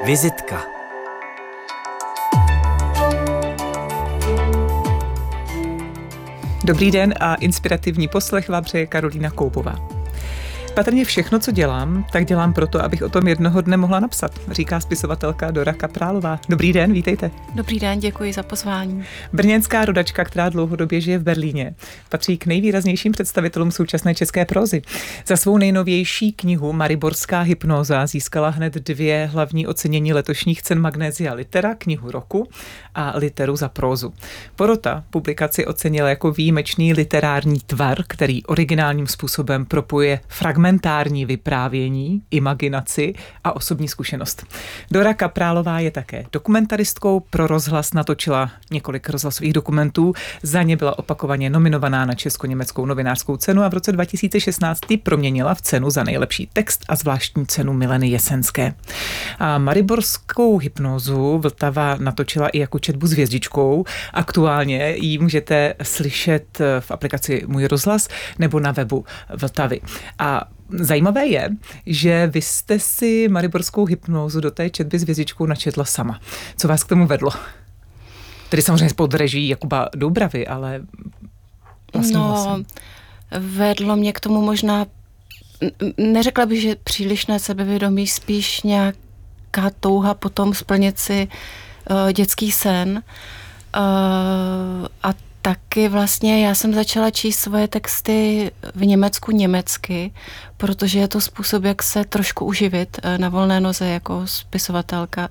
Vizitka. Dobrý den a inspirativní poslech vám přeje Karolína Koubová. Patrně všechno, co dělám, tak dělám proto, abych o tom jednoho dne mohla napsat, říká spisovatelka Dora Kaprálová. Dobrý den, vítejte. Dobrý den, děkuji za pozvání. Brněnská rodačka, která dlouhodobě žije v Berlíně, patří k nejvýraznějším představitelům současné české prózy. Za svou nejnovější knihu Mariborská hypnóza získala hned 2 hlavní ocenění letošních cen Magnesia Litera, knihu roku a Literu za prózu. Porota publikaci ocenila jako výjimečný literární tvar, který originálním způsobem propojuje fragmentární vyprávění, imaginaci a osobní zkušenost. Dora Kaprálová je také dokumentaristkou, pro rozhlas natočila několik rozhlasových dokumentů, za ně byla opakovaně nominovaná na Česko-německou novinářskou cenu a v roce 2016 ji proměnila v cenu za nejlepší text a zvláštní cenu Mileny Jesenské. A Mariborskou hypnózu Vltava natočila i jako četbu s hvězdičkou. Aktuálně ji můžete slyšet v aplikaci Můj rozhlas nebo na webu Vltavy. A zajímavé je, že vy jste si Mariborskou hypnózu do té četby s hvězdičkou načetla sama. Co vás k tomu vedlo? Tedy samozřejmě pod režií Jakuba Doubravy, ale vlastně vedlo mě k tomu možná, neřekla bych, že přílišné sebevědomí, spíš nějaká touha potom splnit si dětský sen. A taky vlastně já jsem začala číst svoje texty v Německu německy, protože je to způsob, jak se trošku uživit na volné noze jako spisovatelka.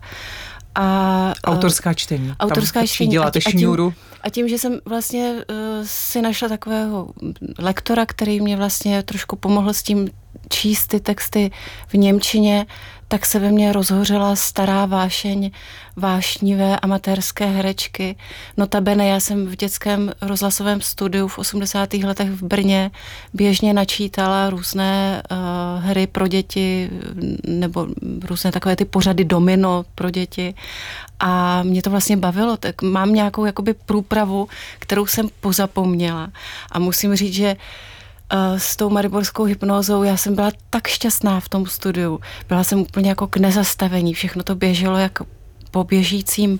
A autorská čtení. Autorská čtení. Děláte šňůru. A tím, že jsem vlastně si našla takového lektora, který mě vlastně trošku pomohl s tím číst ty texty v němčině, tak se ve mně rozhořela stará vášeň vášnivé amatérské herečky. Notabene já jsem v dětském rozhlasovém studiu v 80. letech v Brně běžně načítala různé hry pro děti nebo různé takové ty pořady domino pro děti a mě to vlastně bavilo. Tak mám nějakou jakoby průpravu, kterou jsem pozapomněla a musím říct, že s tou mariborskou hypnózou já jsem byla tak šťastná v tom studiu. Byla jsem úplně jako k nezastavení. Všechno to běželo jak po běžícím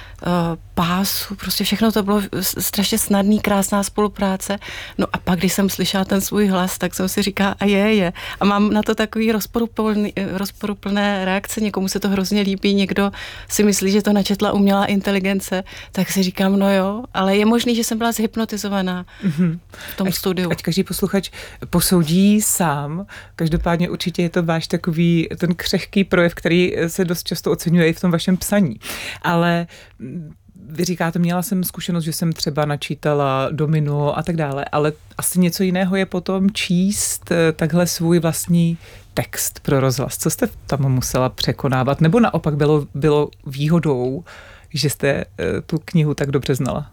pásu. Prostě všechno to bylo strašně snadný, krásná spolupráce. No a pak, když jsem slyšela ten svůj hlas, tak jsem si říkala, a je. A mám na to takový rozporuplné reakce. Někomu se to hrozně líbí, někdo si myslí, že to načetla umělá inteligence, tak si říkám, no jo, ale je možný, že jsem byla zhypnotizovaná v tom studiu. Ať každý posluchač posoudí sám. Každopádně určitě je to váš takový ten křehký projev, který se dost často oceňuje i v tom vašem psaní. Ale vy říkáte, měla jsem zkušenost, že jsem třeba načítala domino a tak dále, ale asi něco jiného je potom číst takhle svůj vlastní text pro rozhlas. Co jste tam musela překonávat? Nebo naopak bylo výhodou, že jste tu knihu tak dobře znala?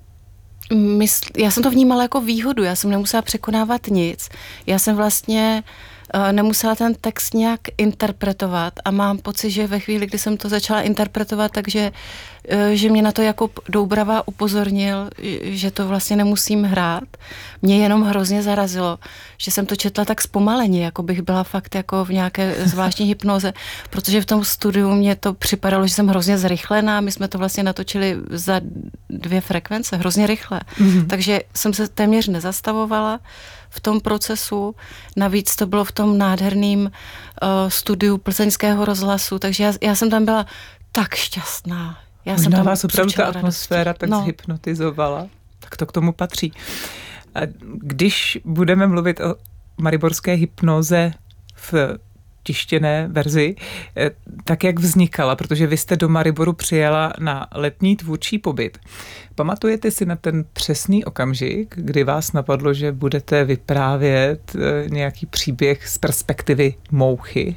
Já jsem to vnímala jako výhodu, já jsem nemusela překonávat nic. Já jsem vlastně nemusela ten text nějak interpretovat a mám pocit, že ve chvíli, kdy jsem to začala interpretovat, takže že mě na to Jakub Doubrava upozornil, že to vlastně nemusím hrát. Mě jenom hrozně zarazilo, že jsem to četla tak zpomaleně, jako bych byla fakt jako v nějaké zvláštní hypnoze, protože v tom studiu mě to připadalo, že jsem hrozně zrychlená, my jsme to vlastně natočili za 2 frekvence, hrozně rychle. Takže jsem se téměř nezastavovala v tom procesu. Navíc to bylo v tom nádherném studiu plzeňského rozhlasu, takže já jsem tam byla tak šťastná. Možná vás opravdu ta atmosféra tak zhypnotizovala. Tak to k tomu patří. A když budeme mluvit o mariborské hypnoze v tištěné verzi, tak jak vznikala, protože vy jste do Mariboru přijela na letní tvůrčí pobyt. Pamatujete si na ten přesný okamžik, kdy vás napadlo, že budete vyprávět nějaký příběh z perspektivy mouchy?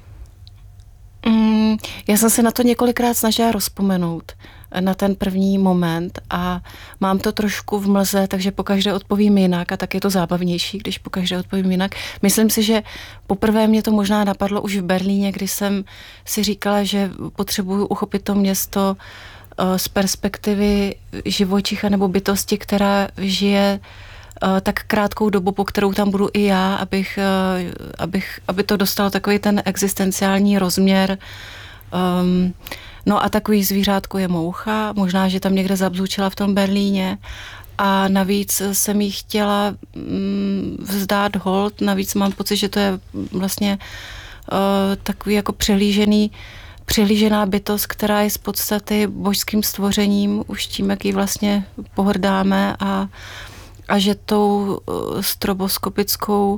Já jsem se na to několikrát snažila rozpomenout, na ten první moment a mám to trošku v mlze, takže pokaždé odpovím jinak a tak je to zábavnější, když pokaždé odpovím jinak. Myslím si, že poprvé mě to možná napadlo už v Berlíně, kdy jsem si říkala, že potřebuju uchopit to město z perspektivy živočicha nebo bytosti, která žije tak krátkou dobu, po kterou tam budu i já, aby to dostalo takový ten existenciální rozměr No a takový zvířátko je moucha, možná, že tam někde zabzučila v tom Berlíně. A navíc jsem jí chtěla vzdát hold, navíc mám pocit, že to je vlastně takový jako přehlížená bytost, která je z podstaty božským stvořením, už tím, jak ji vlastně pohrdáme a že tou stroboskopickou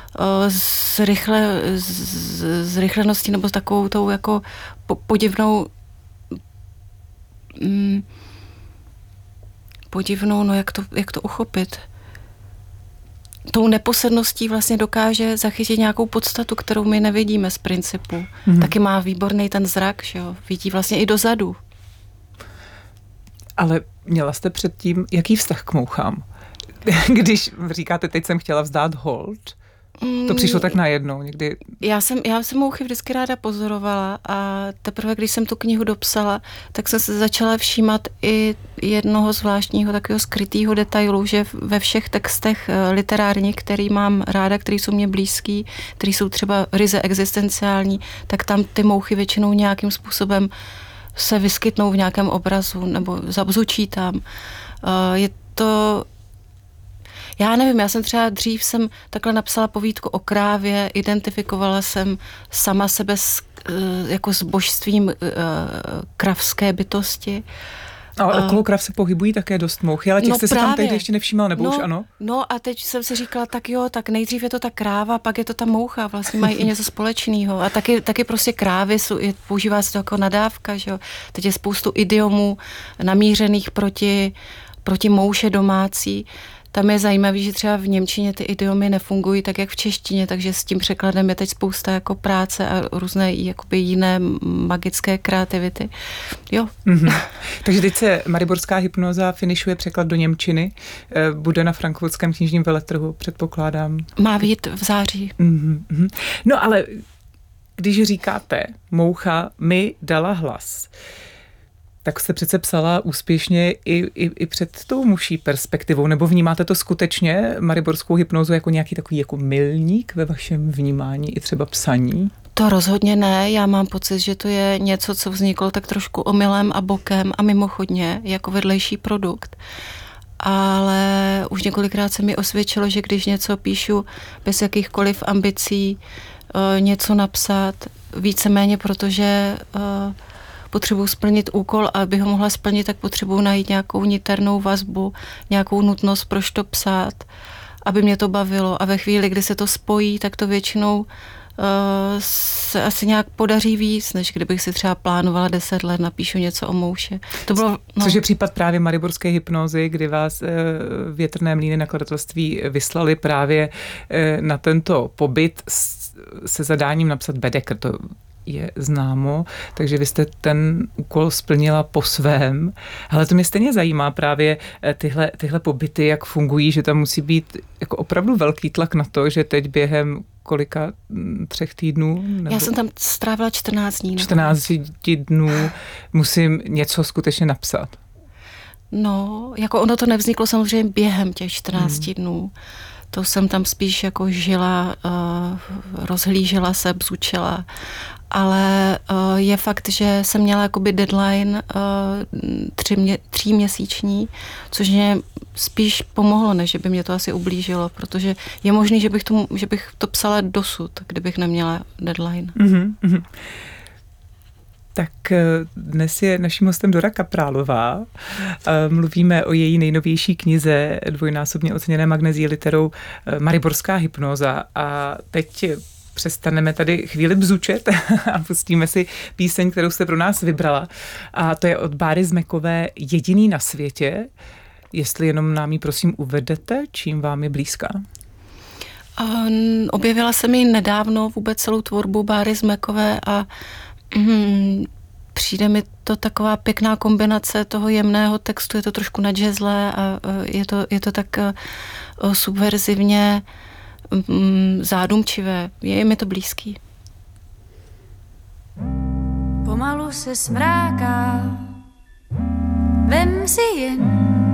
zrychleností nebo s takovou tou jako podivnou no jak to uchopit. Tou neposedností vlastně dokáže zachytit nějakou podstatu, kterou my nevidíme z principu. Taky má výborný ten zrak, že jo? Vidí vlastně i dozadu. Ale měla jste předtím jaký vztah k mouchám? Když říkáte, teď jsem chtěla vzdát hold, to přišlo tak najednou někdy. Já jsem mouchy vždycky ráda pozorovala a teprve, když jsem tu knihu dopsala, tak jsem se začala všímat i jednoho zvláštního takového skrytého detailu, že ve všech textech literárních, který mám ráda, který jsou mě blízký, který jsou třeba ryze existenciální, tak tam ty mouchy většinou nějakým způsobem se vyskytnou v nějakém obrazu nebo zabzučí tam. Je to... Já nevím, já jsem třeba dřív takhle napsala povídku o krávě, identifikovala jsem sama sebe jako s božstvím kravské bytosti. Ale okolo krav se pohybují také dost mouchy, ale těch jste se tam tehdy ještě nevšímal, nebo už ano? No a teď jsem si říkala, tak jo, tak nejdřív je to ta kráva, pak je to ta moucha, vlastně mají i něco společného. A taky prostě krávy používá se to jako nadávka, že jo. Teď je spoustu idiomů namířených proti mouše domácí. Tam je zajímavý, že třeba v němčině ty idiomy nefungují tak, jak v češtině, takže s tím překladem je teď spousta jako práce a různé jakoby jiné magické kreativity. Jo. Takže teď se Mariborská hypnóza finišuje překlad do němčiny. Bude na Frankfurtském knižním veletrhu, předpokládám. Má vyjít v září. No ale když říkáte, moucha mi dala hlas, tak jste přece psala úspěšně i před tou muší perspektivou, nebo vnímáte to skutečně, mariborskou hypnózu, jako nějaký takový jako milník ve vašem vnímání i třeba psaní? To rozhodně ne, já mám pocit, že to je něco, co vzniklo tak trošku omylem a bokem a mimochodně jako vedlejší produkt. Ale už několikrát se mi osvědčilo, že když něco píšu bez jakýchkoliv ambicí, něco napsat, víceméně protože potřebuji splnit úkol a aby ho mohla splnit, tak potřebuji najít nějakou niternou vazbu, nějakou nutnost, proč to psát, aby mě to bavilo. A ve chvíli, kdy se to spojí, tak to většinou se asi nějak podaří víc, než kdybych si třeba plánovala 10 let, napíšu něco o mouše. To bylo, Což je případ právě mariborské hypnózy, kdy vás Větrné mlýny nakladatelství vyslali právě na tento pobyt se zadáním napsat Baedeker. To je známo, takže vy jste ten úkol splnila po svém. Ale to mě stejně zajímá právě tyhle pobyty, jak fungují, že tam musí být jako opravdu velký tlak na to, že teď během kolika 3 týdnů? Nebo... Já jsem tam strávila 14 dní. 14 dnů musím něco skutečně napsat. No, jako ono to nevzniklo samozřejmě během těch 14 dnů. To jsem tam spíš jako žila, rozhlížela se, bzučela. Ale je fakt, že jsem měla jakoby deadline 3měsíční, což mě spíš pomohlo, než že by mě to asi ublížilo, protože je možný, že bych to psala dosud, kdybych neměla deadline. Tak dnes je naším hostem Dora Kaprálová. Mluvíme o její nejnovější knize, dvojnásobně oceněné Magnézií literou Mariborská hypnóza. A teď přestaneme tady chvíli bzučet a pustíme si píseň, kterou jste pro nás vybrala. A to je od Báry Zmekové Jediný na světě. Jestli jenom nám ji prosím uvedete, čím vám je blízká? Objevila jsem ji nedávno, vůbec celou tvorbu Báry Zmekové a přijde mi to taková pěkná kombinace toho jemného textu, je to trošku nadžezlé a je to tak subverzivně zádumčivé. Je mi to blízký. Pomalu se smráká, vem si jen